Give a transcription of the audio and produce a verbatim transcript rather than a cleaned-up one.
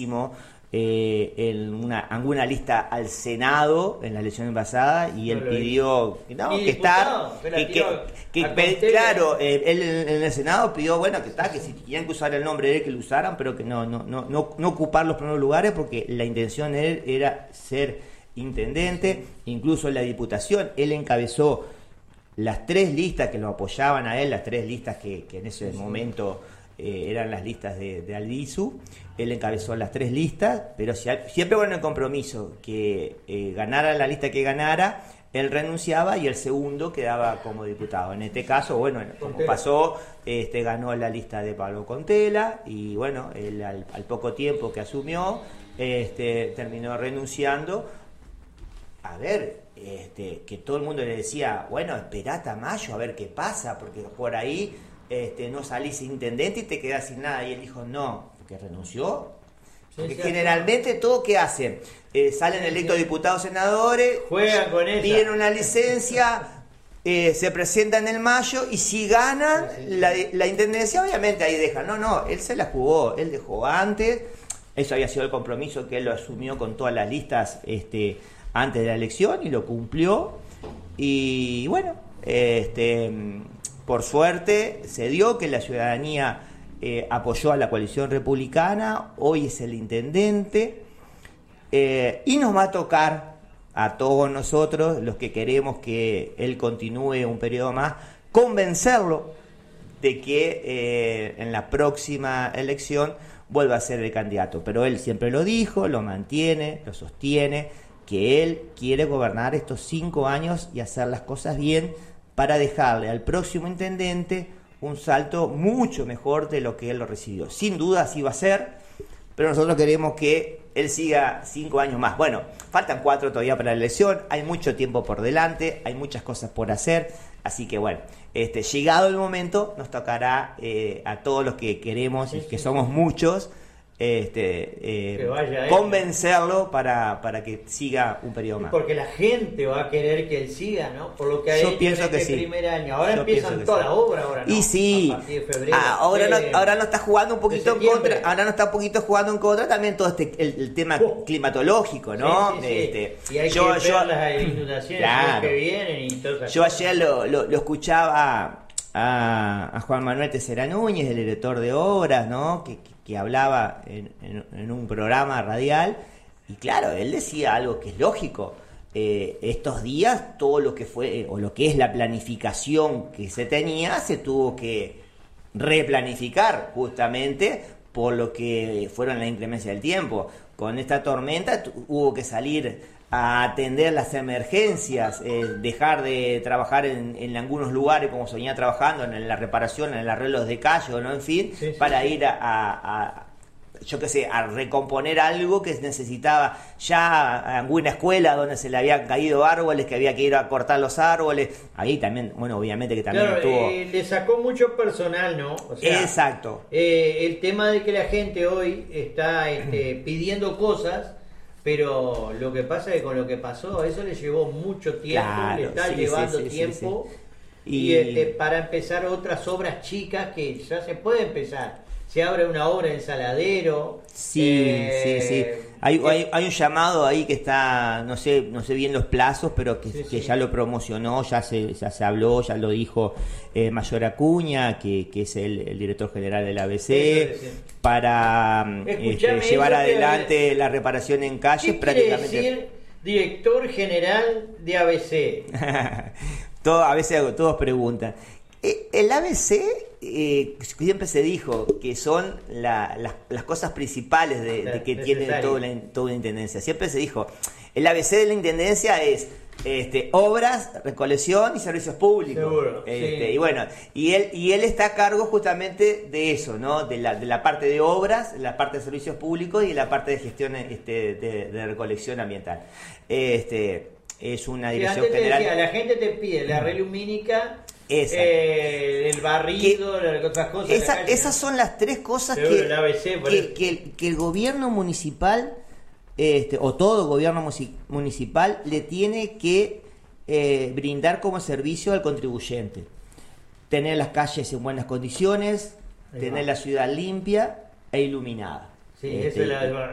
altísimo eh, en una, alguna lista al Senado en la elección pasada y él No lo pidió no, Ni que estar, diputado, que la que, tiró que, a que pe- Contele. claro, eh, él en, en el Senado pidió, bueno, que está, que si tenían que usar el nombre de él, que lo usaran, pero que no, no, no, no, no ocupar los primeros lugares porque la intención de él era ser intendente, incluso en la diputación, él encabezó las tres listas que lo apoyaban a él, las tres listas que, que en ese sí. momento eh, eran las listas de, de Albizu, él encabezó las tres listas, pero si, siempre con el compromiso que eh, ganara la lista que ganara, él renunciaba y el segundo quedaba como diputado. En este caso, bueno, como pasó, este, ganó la lista de Pablo Contela y bueno, él al, al poco tiempo que asumió, este, terminó renunciando. A ver, este, que todo el mundo le decía, bueno, esperate a mayo a ver qué pasa, porque por ahí este, no salís intendente y te quedás sin nada. Y él dijo, no, porque renunció. Porque sí, generalmente todo que hacen, eh, salen electos diputados, senadores, juegan con ella, piden una licencia, eh, se presentan en mayo y si ganan sí, sí. La, la intendencia, obviamente ahí dejan. No, no, él se la jugó, él dejó antes, eso había sido el compromiso que él lo asumió con todas las listas este, antes de la elección y lo cumplió. Y bueno, este, por suerte se dio que la ciudadanía Eh, apoyó a la coalición republicana, hoy es el intendente, eh, y nos va a tocar a todos nosotros, los que queremos que él continúe un periodo más, convencerlo de que eh, en la próxima elección vuelva a ser el candidato. Pero él siempre lo dijo, lo mantiene, lo sostiene, que él quiere gobernar estos cinco años y hacer las cosas bien para dejarle al próximo intendente un salto mucho mejor de lo que él lo recibió. Sin duda así va a ser, pero nosotros queremos que él siga cinco años más. Bueno, faltan cuatro todavía para la elección, hay mucho tiempo por delante, hay muchas cosas por hacer, así que bueno, este, llegado el momento nos tocará eh, a todos los que queremos, sí, y que sí, somos muchos, este, eh, que vaya convencerlo para, para que siga un periodo más. Porque la gente va a querer que él siga, ¿no? Por lo que ha Yo hecho pienso en que este sí. primer año. Ahora Yo empiezan toda sí. la obra, ahora, ¿no? Y sí, a partir de febrero. ah, ahora, eh, no, ahora no está jugando un poquito en contra, ahora no está un poquito jugando en contra también todo este el, el tema oh. climatológico, ¿no? Sí, sí, sí. Este, y hay yo, que ver yo, las inundaciones claro. que vienen y todo eso. Yo ayer lo, lo, lo escuchaba a, a Juan Manuel Tessera Núñez, el director de obras, ¿no? Que, que, que hablaba en, en, en un programa radial y claro, él decía algo que es lógico. Eh, estos días todo lo que fue eh, o lo que es la planificación que se tenía se tuvo que replanificar justamente por lo que fueron las inclemencias del tiempo. Con esta tormenta t- hubo que salir a atender las emergencias, eh, dejar de trabajar en, en algunos lugares como se venía trabajando, en la reparación, en el arreglo de calle, ¿no? En fin, sí, sí, para sí. ir a, a, a yo qué sé, a recomponer algo que necesitaba ya alguna escuela donde se le habían caído árboles, que había que ir a cortar los árboles. Ahí también, bueno, obviamente que también claro, estuvo... Eh, le sacó mucho personal, ¿no? O sea, exacto. Eh, el tema de que la gente hoy está este, pidiendo cosas, pero lo que pasa es que con lo que pasó, eso le llevó mucho tiempo, claro, le está sí, llevando sí, sí, tiempo. Sí, sí. Y, y este, para empezar otras obras chicas que ya se puede empezar. Se abre una obra en Saladero. Sí, eh, sí, sí. Hay, hay, hay un llamado ahí que está, no sé, no sé bien los plazos, pero que, sí, que sí. ya lo promocionó, ya se, ya se habló, ya lo dijo eh, Mayor Acuña, que, que es el, el director general del A B C, sí, sí. para este, llevar adelante que... la reparación en calles. ¿Qué prácticamente. Quiere decir director general de A B C? Todo, a veces todos preguntan. El A B C eh, siempre se dijo que son la, las, las cosas principales de, de que tiene toda la, toda la intendencia. Siempre se dijo, el A B C de la intendencia es este, obras, recolección y servicios públicos. Seguro, este, sí. Y bueno, y él, y él está a cargo justamente de eso, ¿no? De la, de la parte de obras, la parte de servicios públicos y la parte de gestión este, de, de recolección ambiental. Este, es una dirección sí, general. Decía, la gente te pide la relumínica. Eh, el barrido, que, otras cosas. Esa, calle, esas son las tres cosas que, el A B C, que, que, que el gobierno municipal, este, o todo gobierno municipal, le tiene que eh, brindar como servicio al contribuyente. Tener las calles en buenas condiciones, tener la ciudad limpia e iluminada. Sí, este, eso es la,